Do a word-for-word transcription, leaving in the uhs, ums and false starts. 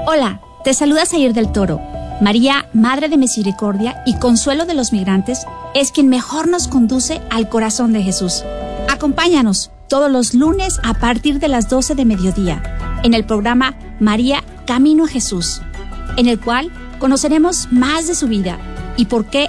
Hola, te saluda Sayir del Toro. María, Madre de Misericordia y Consuelo de los Migrantes, es quien mejor nos conduce al corazón de Jesús. Acompáñanos todos los lunes a partir de las doce de mediodía en el programa María, Camino a Jesús, en el cual conoceremos más de su vida y por qué